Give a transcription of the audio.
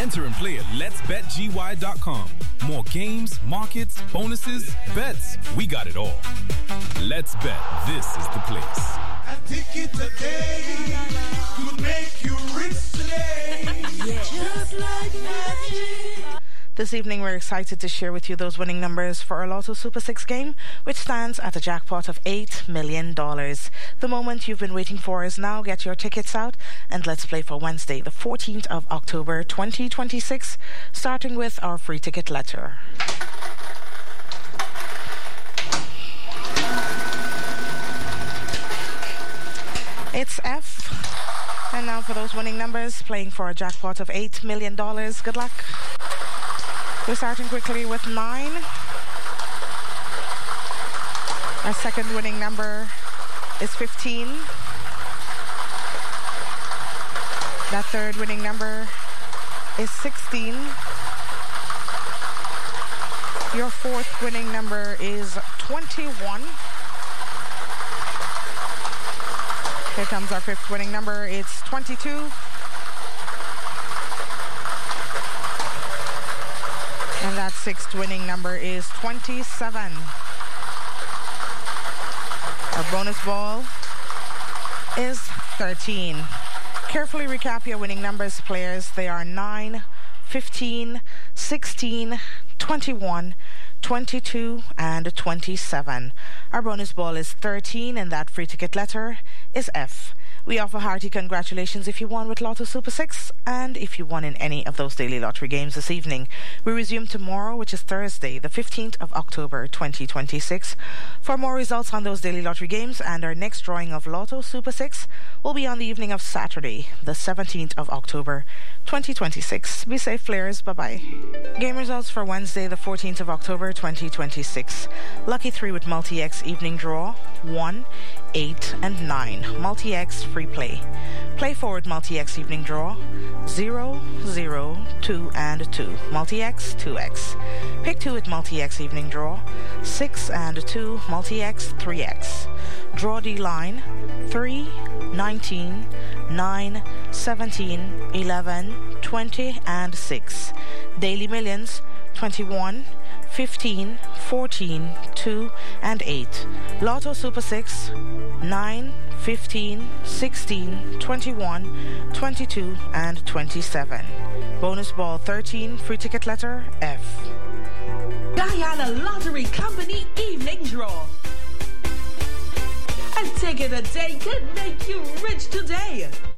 Enter and play at letsbetgy.com. More games, markets, bonuses, bets. We got it all. Let's Bet. This is the place. A ticket today could make you rich today. Yeah. Just like magic. This evening, we're excited to share with you those winning numbers for our Lotto Super 6 game, which stands at a jackpot of $8 million. The moment you've been waiting for is now. Get your tickets out and let's play for Wednesday, the 14th of October, 2026, starting with our free ticket letter. It's F. And now for those winning numbers, playing for a jackpot of $8 million. Good luck. We're starting quickly with 9. Our second winning number is 15. That third winning number is 16. Your fourth winning number is 21. Here comes our fifth winning number. It's 22. And that sixth winning number is 27. Our bonus ball is 13. Carefully recap your winning numbers, players. They are 9, 15, 16, 21, 22, and 27. Our bonus ball is 13, and that free ticket letter is F. We offer hearty congratulations if you won with Lotto Super 6 and if you won in any of those daily lottery games this evening. We resume tomorrow, which is Thursday, the 15th of October, 2026. For more results on those daily lottery games and our next drawing of Lotto Super 6 will be on the evening of Saturday, the 17th of October, 2026. Be safe, players. Bye-bye. Game results for Wednesday, the 14th of October, 2026. Lucky 3 with Multi-X evening draw, 1, 8, and 9. Multi-X free play. Play forward Multi-X evening draw, 0, 0, 2, and 2. Multi-X, 2X. Pick 2 with Multi-X evening draw, 6 and 2. Multi-X, 3X. Draw D line, 3, 19, 9, 17, 11, 20, and 6. Daily millions, 21, 15, 14, 2, and 8. Lotto Super 6, 9, 15, 16, 21, 22, and 27. Bonus ball 13, free ticket letter F. Guyana Lottery Company evening draw. A ticket a day could make you rich today.